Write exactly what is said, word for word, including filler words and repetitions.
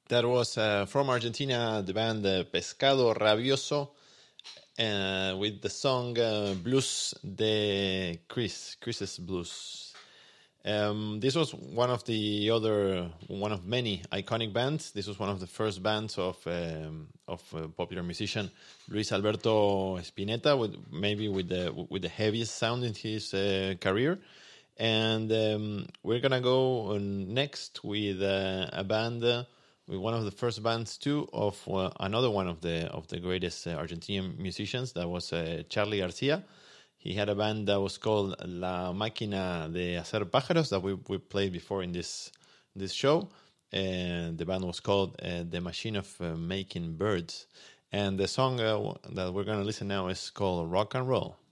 That was uh, from Argentina, the band uh, Pescado Rabioso, uh, with the song uh, Blues de Chris, Chris's Blues. Um, this was one of the other, one of many iconic bands. This was one of the first bands of um, of uh, popular musician Luis Alberto Spinetta, with maybe with the with the heaviest sound in his uh, career. And um, we're gonna go on next with uh, a band, uh, with one of the first bands too of uh, another one of the of the greatest uh, Argentinian musicians. That was uh, Charly Garcia. He had a band that was called La Máquina de Hacer Pájaros that we we played before in this this show, and the band was called uh, The Machine of uh, Making Birds. And the song uh, that we're gonna listen now is called Rock and Roll.